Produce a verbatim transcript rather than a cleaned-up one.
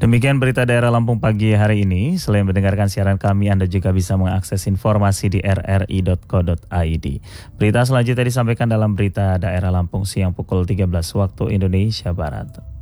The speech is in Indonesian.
Demikian berita daerah Lampung pagi hari ini. Selain mendengarkan siaran kami, Anda juga bisa mengakses informasi di r r i dot co dot i d. Berita selanjutnya disampaikan dalam berita daerah Lampung siang pukul tiga belas waktu Indonesia Barat.